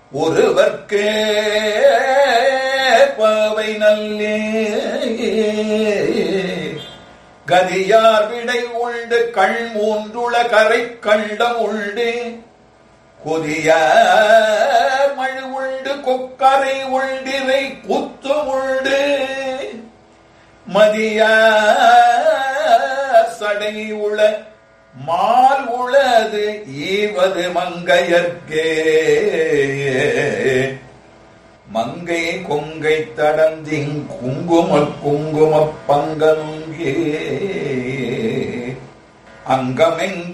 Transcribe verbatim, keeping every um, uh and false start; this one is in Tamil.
ஒருவர்க்கே பாவை நல்லே கதியார் விடை உண்டு கள் மூன்றுள கரை கண்டம் உண்டு கொதிய மழு உண்டு கொக்கரை உண்டிரை புத்து உண்டு மதிய சடை உள மால் உளது ஈவது மங்கையர்க்கே மங்கை கொங்கை தடந்திங் குங்கும குங்கும பங்கங்கே அங்கமெங்